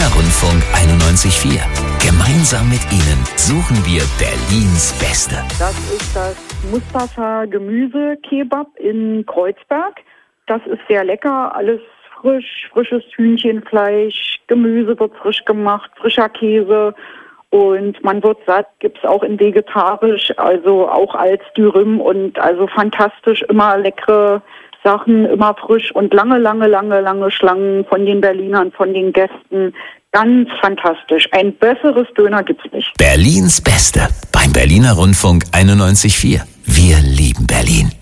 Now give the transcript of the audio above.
Rundfunk 91.4. Gemeinsam mit Ihnen suchen wir Berlins Beste. Das ist das Mustafa Gemüse-Kebab in Kreuzberg. Das ist sehr lecker, alles frisch, frisches Hühnchenfleisch, Gemüse wird frisch gemacht, frischer Käse und man wird satt, gibt's auch in vegetarisch, also auch als Dürüm und also fantastisch, immer leckere Sachen, immer frisch und lange Schlangen von den Berlinern, von den Gästen. Ganz fantastisch. Ein besseres Döner gibt's nicht. Berlins Beste beim Berliner Rundfunk 91.4. Wir lieben Berlin.